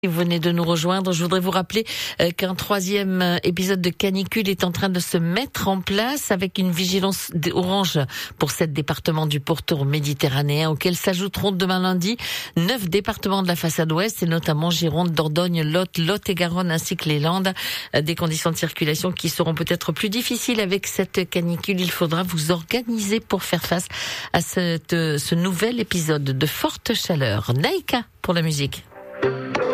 Si vous venez de nous rejoindre, je voudrais vous rappeler qu'un troisième épisode de canicule est en train de se mettre en place avec une vigilance orange pour 7 départements du pourtour méditerranéen auxquels s'ajouteront demain lundi 9 départements de la façade ouest et notamment Gironde, Dordogne, Lot-et-Garonne ainsi que les Landes. Des conditions de circulation qui seront peut-être plus difficiles avec cette canicule. Il faudra vous organiser pour faire face à ce nouvel épisode de forte chaleur. Naïka pour la musique.